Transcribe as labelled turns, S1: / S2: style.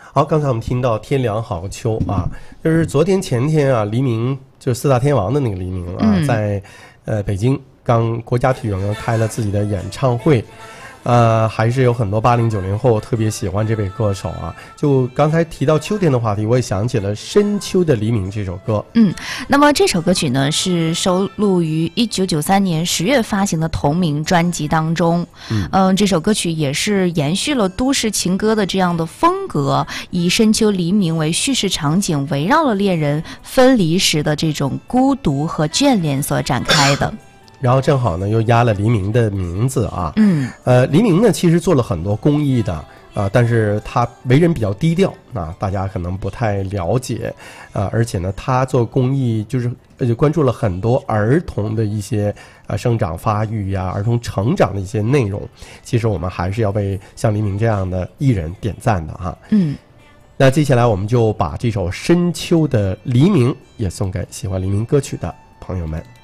S1: 好，刚才我们听到天凉好个秋啊，就是昨天前天啊，黎明就是四大天王的那个黎明啊，在北京国家体育馆开了自己的演唱会。还是有很多80、90后特别喜欢这位歌手啊。就刚才提到秋天的话题，我也想起了《深秋的黎明》这首歌。
S2: 那么这首歌曲呢是收录于1993年10月发行的同名专辑当中。这首歌曲也是延续了都市情歌的这样的风格，以深秋黎明为叙事场景，围绕了恋人分离时的这种孤独和眷恋所展开的。
S1: 然后正好呢又押了黎明的名字啊。黎明呢其实做了很多公益的但是他为人比较低调啊，大家可能不太了解而且呢他做公益就是关注了很多儿童的一些生长发育呀、儿童成长的一些内容。其实我们还是要为像黎明这样的艺人点赞的哈。那接下来我们就把这首《深秋的黎明》也送给喜欢黎明歌曲的朋友们。